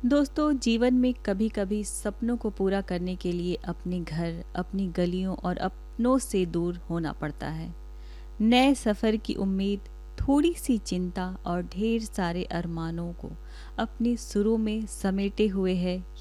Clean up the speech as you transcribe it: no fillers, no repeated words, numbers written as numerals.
दोस्तों, जीवन में कभी कभी सपनों को पूरा करने के लिए अपने घर, अपनी गलियों और अपनों से दूर होना पड़ता है। नए सफ़र की उम्मीद, थोड़ी सी चिंता और ढेर सारे अरमानों को अपनी सुरों में समेटे हुए है